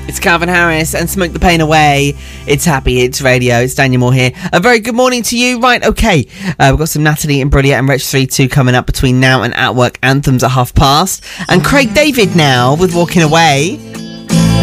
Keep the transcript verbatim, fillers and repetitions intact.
It's Calvin Harris and Smoke the Pain Away. It's Happy Hits Radio. It's Daniel Moore here. A very good morning to you. Right, okay. Uh, we've got some Natalie and Imbruglia and Wretch three two coming up between now and At Work Anthems at half past. And Craig David now with Walking Away.